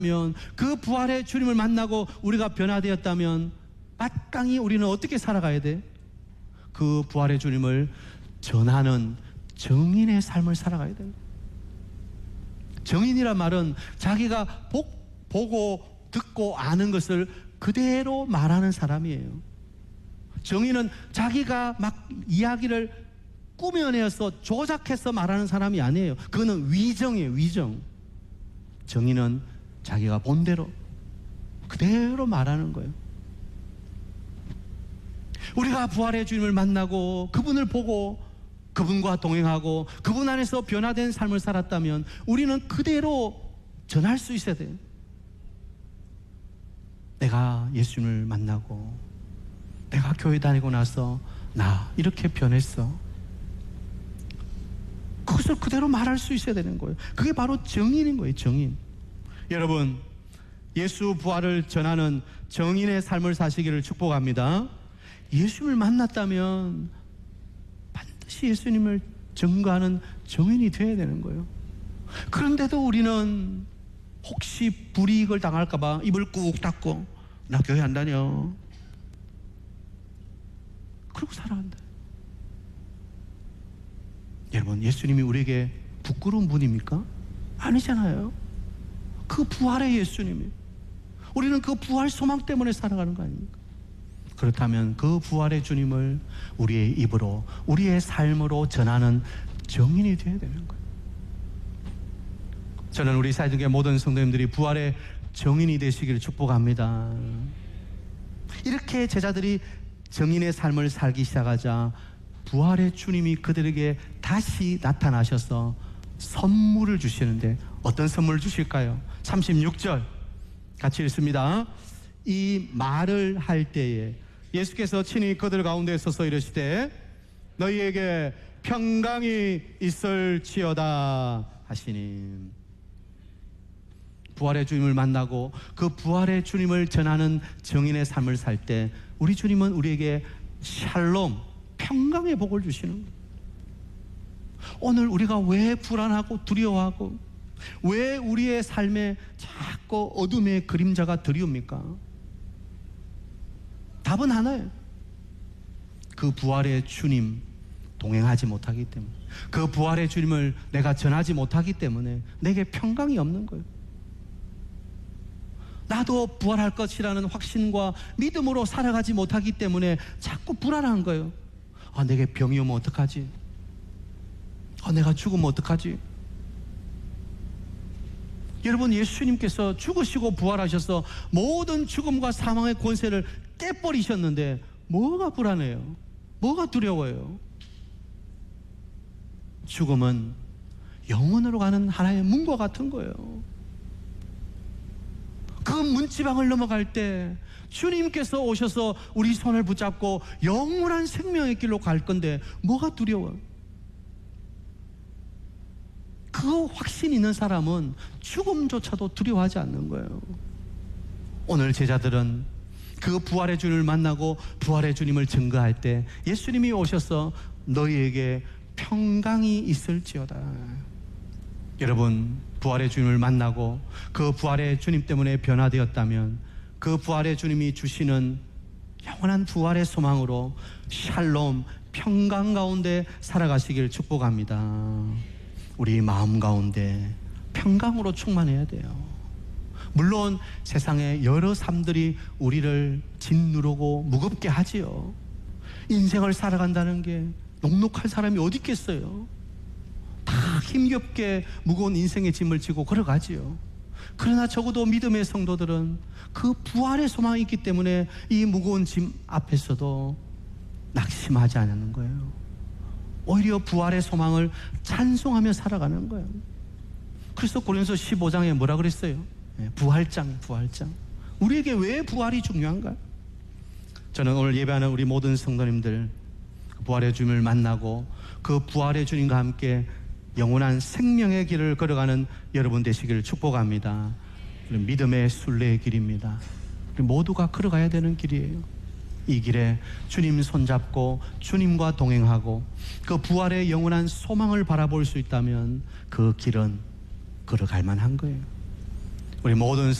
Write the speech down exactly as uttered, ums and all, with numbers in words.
그 부활의 주님을 만나고 우리가 변화되었다면 마땅히 우리는 어떻게 살아가야 돼? 그 부활의 주님을 전하는 정인의 삶을 살아가야 돼. 정인이란 말은 자기가 복, 보고 듣고 아는 것을 그대로 말하는 사람이에요. 정인은 자기가 막 이야기를 꾸며내어서 조작해서 말하는 사람이 아니에요. 그거는 위정이에요. 위정. 정인은 자기가 본 대로 그대로 말하는 거예요. 우리가 부활의 주님을 만나고 그분을 보고 그분과 동행하고 그분 안에서 변화된 삶을 살았다면 우리는 그대로 전할 수 있어야 돼요. 내가 예수님을 만나고 내가 교회 다니고 나서 나 이렇게 변했어. 그것을 그대로 말할 수 있어야 되는 거예요. 그게 바로 정인인 거예요. 정인. 여러분, 예수 부활을 전하는 정인의 삶을 사시기를 축복합니다. 예수님을 만났다면 반드시 예수님을 증거하는 정인이 되어야 되는 거예요. 그런데도 우리는 혹시 불이익을 당할까 봐 입을 꾹 닫고 나 교회 안 다녀 그러고 살아간다. 여러분, 예수님이 우리에게 부끄러운 분입니까? 아니잖아요. 그 부활의 예수님이, 우리는 그 부활 소망 때문에 살아가는 거 아닙니까? 그렇다면 그 부활의 주님을 우리의 입으로, 우리의 삶으로 전하는 정인이 되어야 되는 거예요. 저는 우리 사회중의 모든 성도님들이 부활의 정인이 되시기를 축복합니다. 이렇게 제자들이 정인의 삶을 살기 시작하자 부활의 주님이 그들에게 다시 나타나셔서 선물을 주시는데 어떤 선물을 주실까요? 삼십육 절 같이 읽습니다. 이 말을 할 때에 예수께서 친히 그들 가운데 서서 이르시되 너희에게 평강이 있을지어다 하시니, 부활의 주님을 만나고 그 부활의 주님을 전하는 정인의 삶을 살 때 우리 주님은 우리에게 샬롬, 평강의 복을 주시는 거예요. 오늘 우리가 왜 불안하고 두려워하고 왜 우리의 삶에 자꾸 어둠의 그림자가 드리웁니까? 답은 하나예요. 그 부활의 주님 동행하지 못하기 때문에, 그 부활의 주님을 내가 전하지 못하기 때문에 내게 평강이 없는 거예요. 나도 부활할 것이라는 확신과 믿음으로 살아가지 못하기 때문에 자꾸 불안한 거예요. 아, 내게 병이 오면 어떡하지? 아, 내가 죽으면 어떡하지? 여러분, 예수님께서 죽으시고 부활하셔서 모든 죽음과 사망의 권세를 깨버리셨는데 뭐가 불안해요? 뭐가 두려워요? 죽음은 영원으로 가는 하나의 문과 같은 거예요. 그 문지방을 넘어갈 때 주님께서 오셔서 우리 손을 붙잡고 영원한 생명의 길로 갈 건데 뭐가 두려워요? 그 확신 있는 사람은 죽음조차도 두려워하지 않는 거예요. 오늘 제자들은 그 부활의 주님을 만나고 부활의 주님을 증거할 때 예수님이 오셔서 너희에게 평강이 있을지어다. 여러분, 부활의 주님을 만나고 그 부활의 주님 때문에 변화되었다면 그 부활의 주님이 주시는 영원한 부활의 소망으로 샬롬, 평강 가운데 살아가시길 축복합니다. 우리 마음 가운데 평강으로 충만해야 돼요. 물론 세상에 여러 삶들이 우리를 짓누르고 무겁게 하지요. 인생을 살아간다는 게 녹록할 사람이 어디 있겠어요? 다 힘겹게 무거운 인생의 짐을 지고 걸어가지요. 그러나 적어도 믿음의 성도들은 그 부활의 소망이 있기 때문에 이 무거운 짐 앞에서도 낙심하지 않는 거예요. 오히려 부활의 소망을 찬송하며 살아가는 거예요. 그래서 고린도서 십오 장에 뭐라 그랬어요? 부활장, 부활장. 우리에게 왜 부활이 중요한가? 저는 오늘 예배하는 우리 모든 성도님들, 부활의 주님을 만나고 그 부활의 주님과 함께 영원한 생명의 길을 걸어가는 여러분 되시기를 축복합니다. 믿음의 순례의 길입니다. 우리 모두가 걸어가야 되는 길이에요. 이 길에 주님 손잡고 주님과 동행하고 그 부활의 영원한 소망을 바라볼 수 있다면 그 길은 걸어갈 만한 거예요. 우리 모든